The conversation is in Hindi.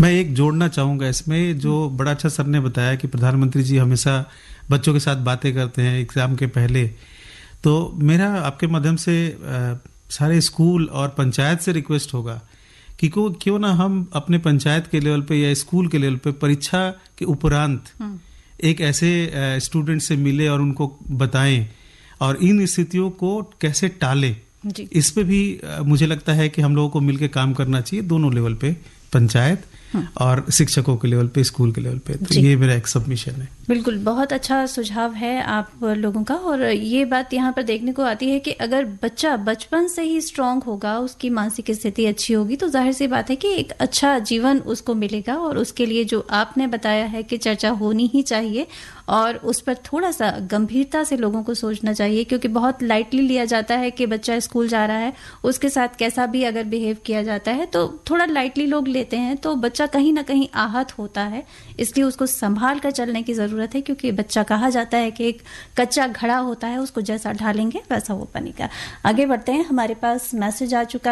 मैं एक जोड़ना चाहूँगा इसमें, जो बड़ा अच्छा सर ने बताया कि प्रधानमंत्री जी हमेशा बच्चों के साथ बातें करते हैं एग्ज़ाम के पहले। तो मेरा आपके माध्यम से सारे स्कूल और पंचायत से रिक्वेस्ट होगा कि क्यों ना हम अपने पंचायत के लेवल पे या स्कूल के लेवल पे परीक्षा के उपरांत एक ऐसे स्टूडेंट से मिले और उनको बताएं और इन स्थितियों को कैसे टालें। इस पे भी मुझे लगता है कि हम लोगों को मिलकर काम करना चाहिए, दोनों लेवल पे, पंचायत और शिक्षकों के लेवल पे, स्कूल के लेवल पे। तो ये मेरा एक सबमिशन है। बिल्कुल, बहुत अच्छा सुझाव है आप लोगों का। और ये बात यहाँ पर देखने को आती है कि अगर बच्चा बचपन से ही स्ट्रांग होगा, उसकी मानसिक स्थिति अच्छी होगी, तो जाहिर सी बात है कि एक अच्छा जीवन उसको मिलेगा। और उसके लिए जो आपने बताया है कि चर्चा होनी ही चाहिए और उस पर थोड़ा सा गंभीरता से लोगों को सोचना चाहिए, क्योंकि बहुत लाइटली लिया जाता है कि बच्चा स्कूल जा रहा है, उसके साथ कैसा भी अगर बिहेव किया जाता है तो थोड़ा लाइटली लोग लेते हैं, तो बच्चा कहीं ना कहीं आहत होता है। इसलिए उसको संभाल कर चलने की जरूरत है, क्योंकि बच्चा कहा जाता है कि एक कच्चा घड़ा होता है, उसको जैसा ढालेंगे वैसा वो बनेगा। आगे बढ़ते हैं, हमारे पास मैसेज आ चुका